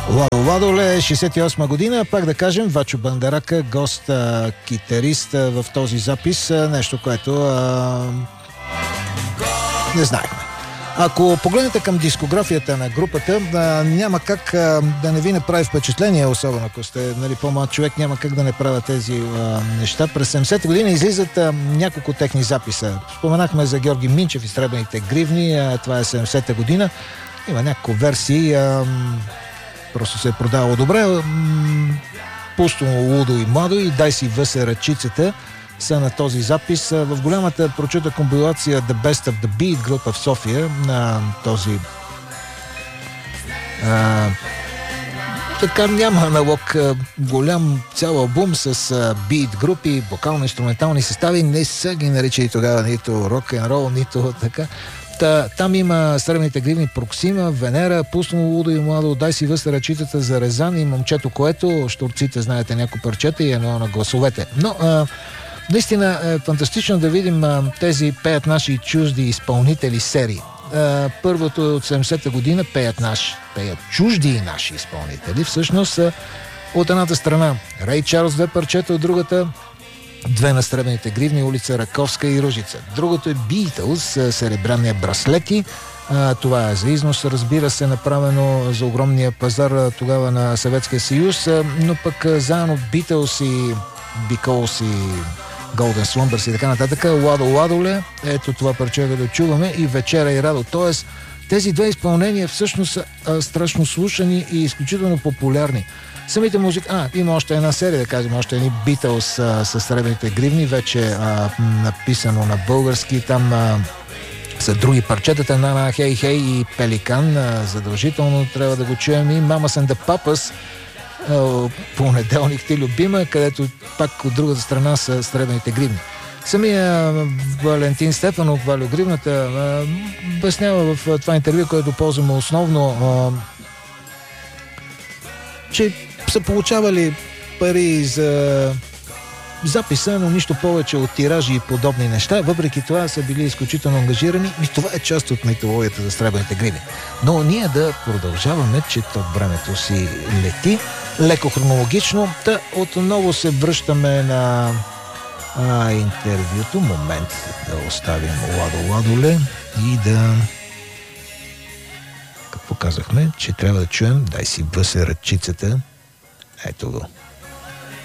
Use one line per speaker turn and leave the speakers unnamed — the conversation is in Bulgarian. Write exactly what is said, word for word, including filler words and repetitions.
Ладо Ладоле, шейсет и осма година, пак да кажем, Вачо Бандарака, гост, а, китарист а, в този запис, а, нещо, което а, не знаехме. Ако погледнете към дискографията на групата, а, няма как а, да не ви направи впечатление, особено ако сте, нали, по-млад човек, няма как да не правя тези а, неща. През седемдесетата година излизат а, няколко техни записа. Споменахме за Георги Минчев и Сребрените гривни, а, това е седемдесетата година. Има няколко версии, а, просто се е продавало добре. Пусто, лудо и младо и дай си въсе ръчицата са на този запис. В голямата прочута компилация The Best of the Beat група в София на този а, така няма аналог, голям цял албум с бит групи, вокално-инструментални състави, не са ги наричали тогава нито рок-н-рол, нито така. Та, там има Сребрените гривни, Проксима, Венера, Пусно, лудо и младо, дай си въсе ръчицата за Резан и Момчето, което штурците, знаете, някои парчета и едно на гласовете. Но а, наистина е фантастично да видим а, тези пеят наши чужди изпълнители серии. А, първото е от седемдесетата година, пеят наши, пеят чужди и наши изпълнители. Всъщност а, от едната страна Рей Чарлз, две парчета, от другата две на Сребрените гривни, улица Раковска и Ружица. Другото е Beatles, Серебряния браслети. А, това е за износ, разбира се, направено за огромния пазар тогава на Съветския съюз, а, но пък а, заедно Beatles и Because и Golden Slumbers и така нататък. Ладо Ладоле, ето това парче да чуваме, и Вечера и Радо. Тоест, тези две изпълнения всъщност са а, страшно слушани и изключително популярни. Самите музики... А, има още една серия, да кажем, още едни Beatles а, с Сребрените гривни, вече а, написано на български. Там а, са други парчетата на Хей Хей и Пеликан. А, задължително трябва да го чуем, и Mamas and the Papas, а, понеделник ти любима, където пак от другата страна са Сребрените гривни. Самия Валентин Стефанов, Валю Гривната, обяснява в това интервю, което ползваме основно, а, че са получавали пари за записа, но нищо повече от тиражи и подобни неща. Въпреки това са били изключително ангажирани и това е част от митологията за Сребрените гривни. Но ние да продължаваме, че то времето си лети леко хронологично. Та отново се връщаме на а, интервюто. Момент да оставим Ладо Ладоле и да... Какво казахме? Че трябва да чуем дай си въсе ръчицата. Ето го.